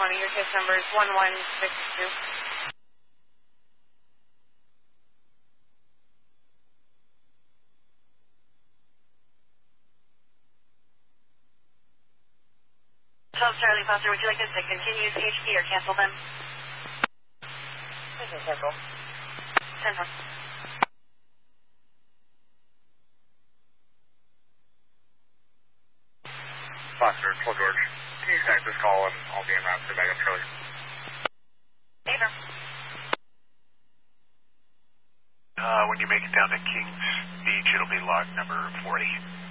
County. Your case number is 1162. Charlie Foster, would you like us to continue CHP or cancel them? This is Central. Central. Foster, Full George. Can you connect this call and I'll be en route to back up Charlie? Ava. When you make it down to Kings Beach, it'll be log number 40.